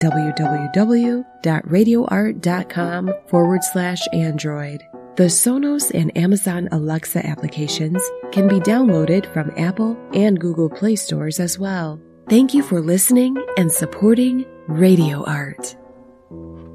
www.radioart.com/Android. The Sonos and Amazon Alexa applications can be downloaded from Apple and Google Play stores as well. Thank you for listening and supporting Radio Art.